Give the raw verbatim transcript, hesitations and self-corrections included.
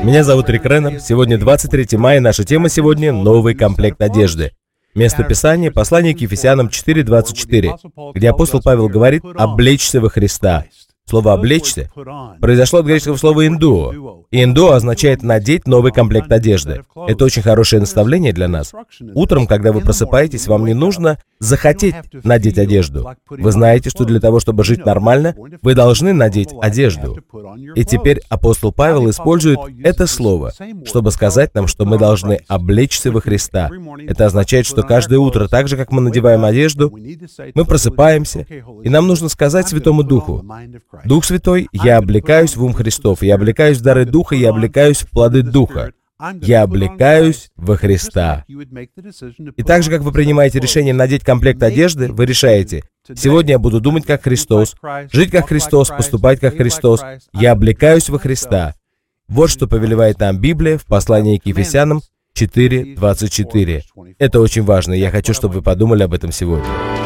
Меня зовут Рик Реннер. Сегодня двадцать третьего мая, наша тема сегодня — новый комплект одежды. Место Писания — послание к Ефесянам четыре двадцать четыре, где апостол Павел говорит «облечься во Христа». Слово «облечься» произошло от греческого слова «индуо». И «индуо» означает «надеть новый комплект одежды». Это очень хорошее наставление для нас. Утром, когда вы просыпаетесь, вам не нужно захотеть надеть одежду. Вы знаете, что для того, чтобы жить нормально, вы должны надеть одежду. И теперь апостол Павел использует это слово, чтобы сказать нам, что мы должны облечься во Христа. Это означает, что каждое утро, так же, как мы надеваем одежду, мы просыпаемся, и нам нужно сказать Святому Духу: «Дух Святой, я облекаюсь в ум Христов, я облекаюсь в дары Духа, я облекаюсь в плоды Духа. Я облекаюсь во Христа». И так же, как вы принимаете решение надеть комплект одежды, вы решаете: «Сегодня я буду думать как Христос, жить как Христос, поступать как Христос. Я облекаюсь во Христа». Вот что повелевает нам Библия в послании к Ефесянам четыре двадцать четыре. Это очень важно, и я хочу, чтобы вы подумали об этом сегодня.